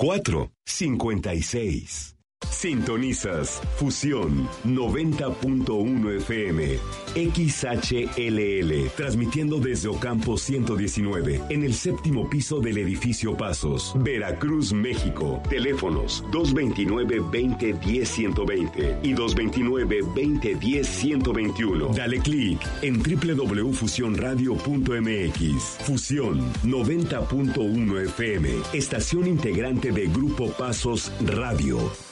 456. Sintonizas Fusión 90.1 FM, XHLL, transmitiendo desde Ocampo 119, en el séptimo piso del edificio Pasos, Veracruz, México. Teléfonos 229-2010-120 y 229-2010-121. Dale clic en www.fusionradio.mx. Fusión 90.1 FM, estación integrante de Grupo Pasos Radio.